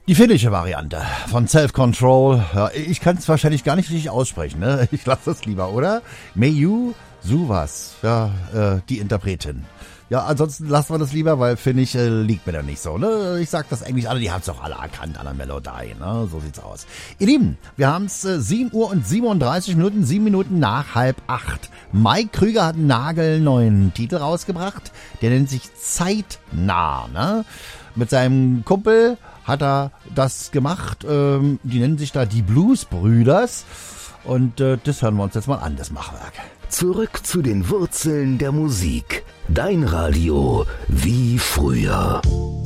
Die finnische Variante von Self-Control. Ja, ich kann es wahrscheinlich gar nicht richtig aussprechen, ne? Ich lasse das lieber, oder? Meiju Suvas, ja, die Interpretin. Ja, ansonsten lassen wir das lieber, weil Finnisch liegt mir da nicht so, ne? Ich sag das Englisch, die haben es doch alle erkannt an der Melodie, ne? So sieht's aus. Ihr Lieben, wir haben es 7 Uhr und 37 Minuten, 7 Minuten nach 7:30. Mike Krüger hat einen nagelneuen Titel rausgebracht, der nennt sich Zeitnah, ne? Mit seinem Kumpel hat er das gemacht, die nennen sich da die Blues-Brüders und das hören wir uns jetzt mal an, das Machwerk. Zurück zu den Wurzeln der Musik. Dein Radio wie früher.